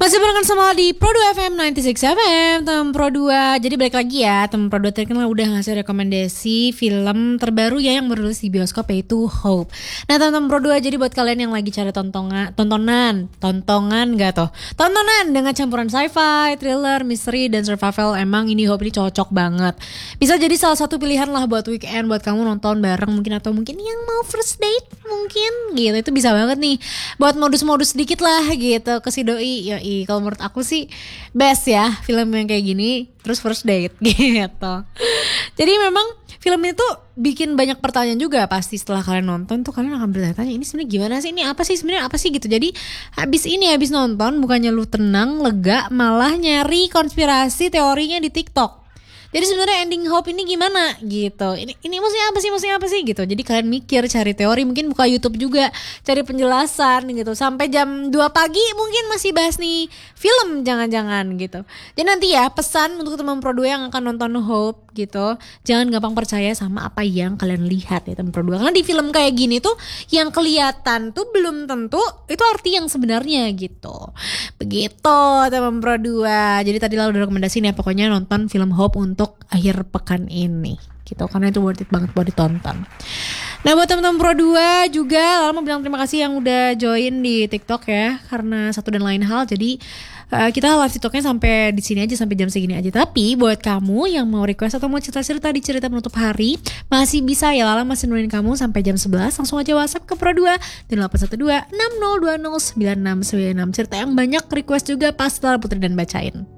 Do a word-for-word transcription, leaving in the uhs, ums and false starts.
Masih barengan sama di Pro dua F M sembilan puluh enam F M, teman Pro dua. Jadi balik lagi ya, teman Pro dua tadi kan udah ngasih rekomendasi film terbaru ya yang merilis di bioskop, yaitu Hope. Nah teman-teman Pro dua, jadi buat kalian yang lagi cari tontongan, tontonan, tontonan gak toh? Tontonan dengan campuran sci-fi, thriller, misteri, dan survival, emang ini Hope ini cocok banget. Bisa jadi salah satu pilihan lah buat weekend, buat kamu nonton bareng mungkin, atau mungkin yang mau first date mungkin gitu. Itu bisa banget nih buat modus-modus sedikit lah gitu ke si doi. Yoi. Kalau menurut aku sih best ya film yang kayak gini, terus first date gitu. Jadi memang film itu bikin banyak pertanyaan juga pasti setelah kalian nonton tuh, kalian akan bertanya ini sebenarnya gimana sih, ini apa sih sebenarnya, apa sih gitu. Jadi habis ini habis nonton bukannya lu tenang lega, malah nyari konspirasi teorinya di TikTok. Jadi sebenarnya ending Hope ini gimana gitu. Ini ini maksudnya apa sih? Maksudnya apa sih gitu. Jadi kalian mikir, cari teori, mungkin buka YouTube juga, cari penjelasan gitu. Sampai jam dua pagi mungkin masih bahas nih film, jangan-jangan gitu. Jadi nanti ya pesan untuk teman Pro dua yang akan nonton Hope gitu, jangan gampang percaya sama apa yang kalian lihat ya teman Pro dua. Karena di film kayak gini tuh yang kelihatan tuh belum tentu itu arti yang sebenarnya gitu. Begitu teman Pro dua. Jadi tadi lah udah rekomendasi nih, pokoknya nonton film Hope untuk akhir pekan ini gitu, karena itu worth it banget buat ditonton. Nah buat teman-teman Pro dua juga, Lala mau bilang terima kasih yang udah join di TikTok ya, karena satu dan lain hal. Jadi uh, kita live TikToknya sampai di sini aja, sampai jam segini aja. Tapi buat kamu yang mau request atau mau cerita-cerita di cerita penutup hari, masih bisa ya, Lala masih nemenin kamu sampai jam sebelas. Langsung aja WhatsApp ke Pro dua di delapan satu dua enam nol dua nol sembilan enam sembilan enam. Cerita yang banyak request juga pasti Lala Putri dan bacain.